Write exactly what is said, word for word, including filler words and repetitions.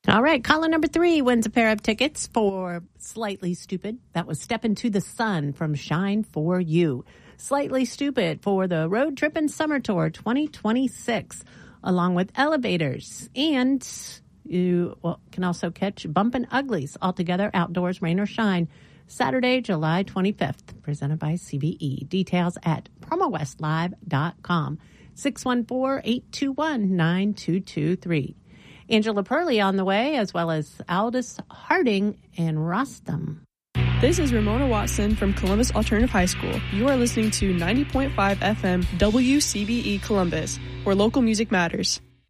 All right, caller number three wins a pair of tickets for Slightly Stupid. That was Step Into the Sun from Shine for You. Slightly Stupid for the Road Trippin' Summer Tour twenty twenty-six, along with Elevators. And you well, can also catch Bumpin' Uglies all together, outdoors, rain or shine, Saturday, July twenty-fifth, presented by C B E. Details at promo west live dot com, six one four, eight two one, nine two two three. Angela Perley on the way, as well as Aldous Harding and Rostam. This is Ramona Watson from Columbus Alternative High School. You are listening to ninety point five F M W C B E Columbus, where local music matters.